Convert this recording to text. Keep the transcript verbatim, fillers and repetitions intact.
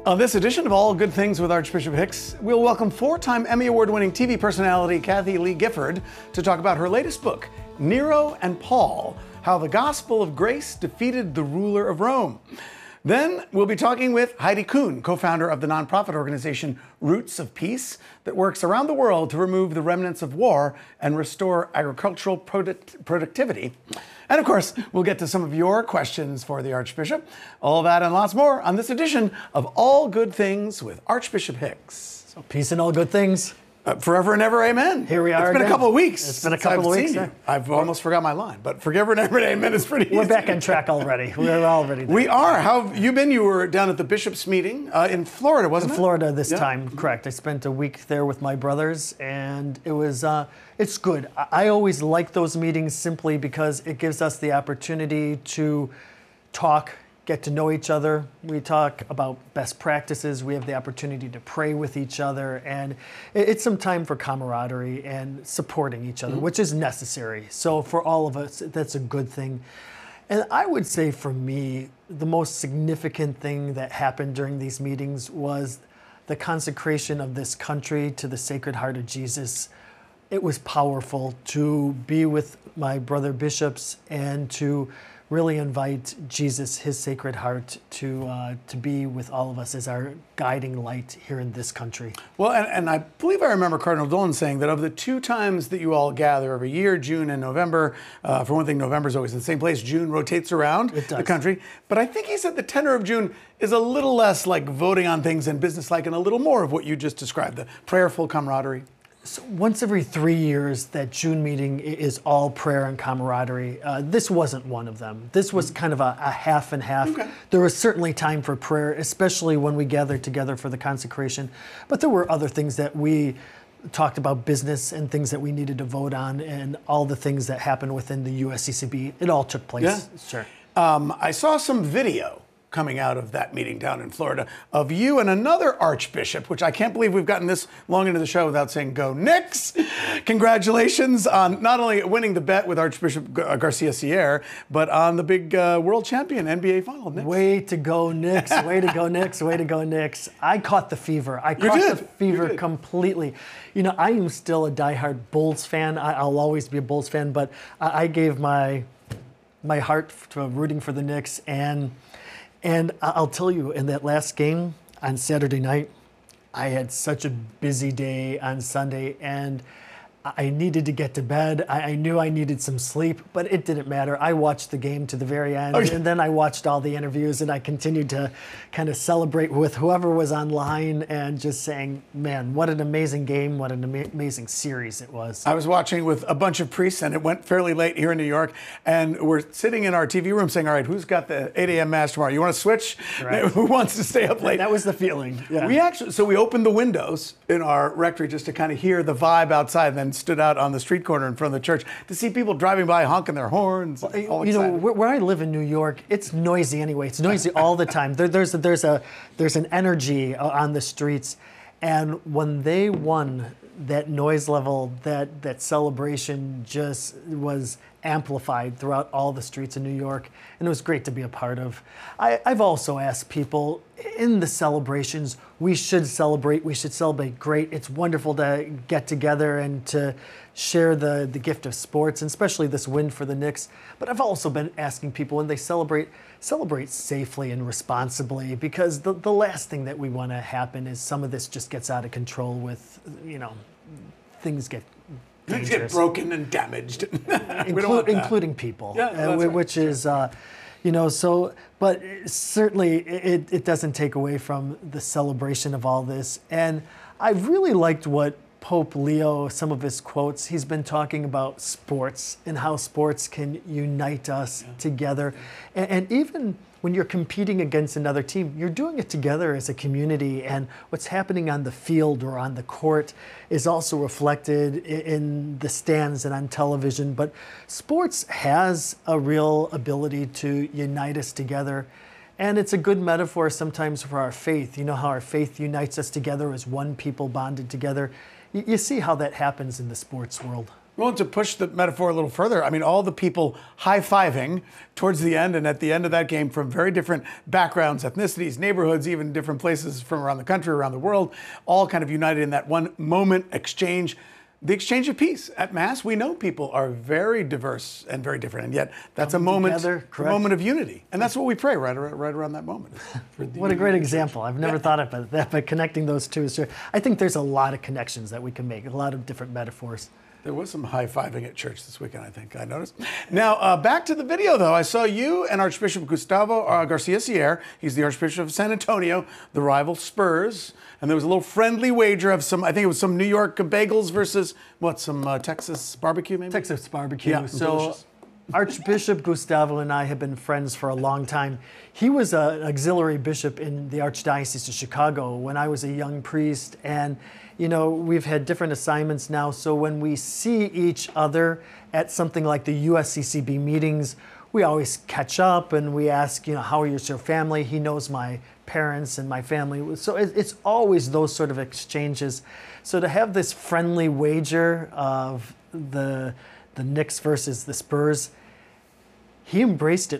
On this edition of All Good Things with Archbishop Hicks, we'll welcome four-time Emmy Award-winning T V personality Kathie Lee Gifford to talk about her latest book, Nero and Paul: How the Gospel of Grace Defeated the Ruler of Rome. Then we'll be talking with Heidi Kuhn, co-founder of the nonprofit organization Roots of Peace, that works around the world to remove the remnants of war and restore agricultural product productivity. And of course, we'll get to some of your questions for the Archbishop. All that and lots more on this edition of All Good Things with Archbishop Hicks. So peace and all good things. Uh, forever and ever, amen. Here we are. It's been again. a couple of weeks. It's been a couple I've of weeks. Seen you. I've almost forgot my line, but forever and ever, amen is pretty easy. We're back on track already. We're already there. We are. How have you been? You were down at the Bishop's meeting uh, in Florida, wasn't in it? Florida this yeah. time, correct. I spent a week there with my brothers, and it was, uh, it's good. I always like those meetings simply because it gives us the opportunity to talk, get to know each other. We talk about best practices. We have the opportunity to pray with each other, and it's some time for camaraderie and supporting each other, mm-hmm. which is necessary. So for all of us, that's a good thing. And I would say for me, the most significant thing that happened during these meetings was the consecration of this country to the Sacred Heart of Jesus. It was powerful to be with my brother bishops and to really invite Jesus, his Sacred Heart, to uh, to be with all of us as our guiding light here in this country. Well, and, and I believe I remember Cardinal Dolan saying that of the two times that you all gather every year, June and November, uh, for one thing, November is always in the same place. June rotates around the country. But I think he said the tenor of June is a little less like voting on things and businesslike and a little more of what you just described, the prayerful camaraderie. So once every three years, that June meeting is all prayer and camaraderie. Uh, this wasn't one of them. This was kind of a, a half and half. Okay. There was certainly time for prayer, especially when we gathered together for the consecration. But there were other things that we talked about, business and things that we needed to vote on, and all the things that happened within the U S C C B. It all took place. Yeah. Sure. Um, I saw some video coming out of that meeting down in Florida of you and another archbishop, which I can't believe we've gotten this long into the show without saying go Knicks. Congratulations on not only winning the bet with Archbishop Garcia Sierra, but on the big uh, world champion N B A final. Knicks. Way to go, Knicks. Way to go, Knicks. Way to go, Knicks. I caught the fever. I caught the fever completely. You know, I am still a diehard Bulls fan. I, I'll always be a Bulls fan, but I, I gave my, my heart to rooting for the Knicks, and And I'll tell you, in that last game on Saturday night, I had such a busy day on Sunday, and I needed to get to bed. I knew I needed some sleep, but it didn't matter. I watched the game to the very end, okay. and then I watched all the interviews, and I continued to kind of celebrate with whoever was online and just saying, man, what an amazing game, what an ama amazing series it was. I was watching with a bunch of priests, and it went fairly late here in New York, and we're sitting in our T V room saying, all right, who's got the eight A M mass tomorrow? You want to switch? Right. Who wants to stay up late? That was the feeling. Yeah. We actually, so we opened the windows in our rectory just to kind of hear the vibe outside, and then stood out on the street corner in front of the church to see people driving by honking their horns. Well, all you excited. know, where, where I live in New York, it's noisy anyway. It's noisy all the time. There, there's a, there's a there's an energy on the streets, and when they won, that noise level, that that celebration just was amplified throughout all the streets of New York, and it was great to be a part of. I, I've also asked people in the celebrations, we should celebrate, we should celebrate great. It's wonderful to get together and to share the, the gift of sports, and especially this win for the Knicks. But I've also been asking people when they celebrate, celebrate safely and responsibly, because the, the last thing that we want to happen is some of this just gets out of control with, you know, things get Things get broken and damaged. Inclu including people, yeah, uh, right. which is, uh, you know, so, but certainly it, it doesn't take away from the celebration of all this. And I really liked what Pope Leo, some of his quotes, he's been talking about sports and how sports can unite us yeah. together. And, and even when you're competing against another team, you're doing it together as a community, and what's happening on the field or on the court is also reflected in the stands and on television. But sports has a real ability to unite us together, and it's a good metaphor sometimes for our faith. You know how our faith unites us together as one people bonded together? You see how that happens in the sports world. Well, to push the metaphor a little further, I mean, all the people high-fiving towards the end and at the end of that game from very different backgrounds, ethnicities, neighborhoods, even different places from around the country, around the world, all kind of united in that one moment exchange. The exchange of peace at Mass. We know people are very diverse and very different, and yet that's Coming a moment, together, a moment of unity, and that's what we pray right around, right around that moment. What a great example! I've never thought of that, but connecting those two is true. I think there's a lot of connections that we can make, a lot of different metaphors. There was some high-fiving at church this weekend, I think, I noticed. Now, uh, back to the video, though. I saw you and Archbishop Gustavo uh, Garcia Sierra. He's the Archbishop of San Antonio, the rival Spurs. And there was a little friendly wager of some, I think it was some New York bagels versus, what, some uh, Texas barbecue, maybe? Texas barbecue. Yeah, so delicious. Archbishop Gustavo and I have been friends for a long time. He was a, an auxiliary bishop in the Archdiocese of Chicago when I was a young priest. And, you know, we've had different assignments now. So when we see each other at something like the U S C C B meetings, we always catch up and we ask, you know, how is your family? He knows my parents and my family. So it, it's always those sort of exchanges. So to have this friendly wager of the the Knicks versus the Spurs, he embraced it